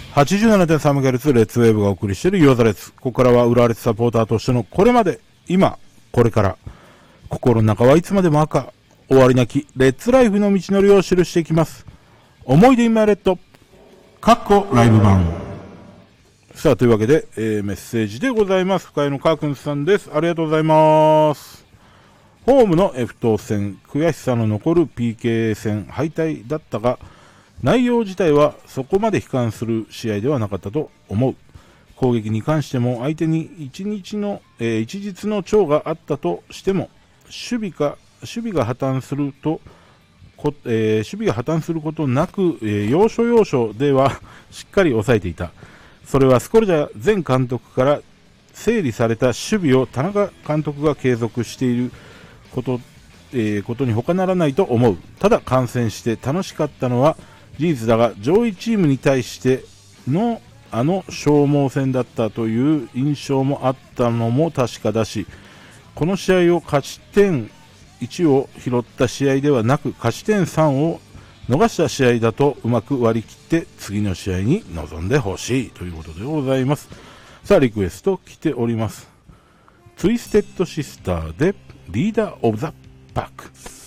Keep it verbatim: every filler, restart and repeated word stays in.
はちじゅうななてんさんメガヘルツ レッツウェーブがお送りしているユアザレッツ。ここからは浦和レッツサポーターとしてのこれまで、今、これから、心の中はいつまでも赤、終わりなきレッツライフの道のりを記していきます。思い出インマイレッド、かっこライブ版。さあ、というわけで、えー、メッセージでございます。深谷のカークンさんです。ありがとうございます。ホームの F 等戦、悔しさの残る ピーケー 戦敗退だったが、内容自体はそこまで悲観する試合ではなかったと思う。攻撃に関しても相手に一日の、えー、一日の長があったとしても、守備か、守備が破綻すると、こえー、守備が破綻することなく、えー、要所要所ではしっかり抑えていた。それはスコルジャー前監督から整理された守備を田中監督が継続していること、えー、ことに他ならないと思う。ただ観戦して楽しかったのは事実だが、上位チームに対してのあの消耗戦だったという印象もあったのも確かだし、この試合を勝ち点いちを拾った試合ではなく、勝ち点さんを逃した試合だとうまく割り切って次の試合に臨んでほしいということでございます。さあ、リクエスト来ております。ツイステッドシスターでリーダーオブザパック。